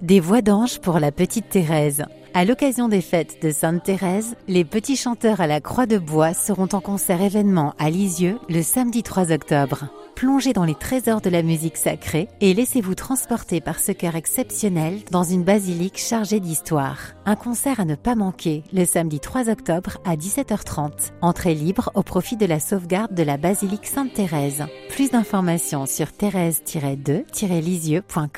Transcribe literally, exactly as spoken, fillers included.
Des voix d'ange pour la petite Thérèse. À l'occasion des fêtes de Sainte Thérèse, les petits chanteurs à la Croix de Bois seront en concert événement à Lisieux le samedi trois octobre. Plongez dans les trésors de la musique sacrée et laissez-vous transporter par ce chœur exceptionnel dans une basilique chargée d'histoire. Un concert à ne pas manquer le samedi trois octobre à dix-sept heures trente. Entrée libre au profit de la sauvegarde de la basilique Sainte Thérèse. Plus d'informations sur thérèse tiret deux tiret lisieux point com.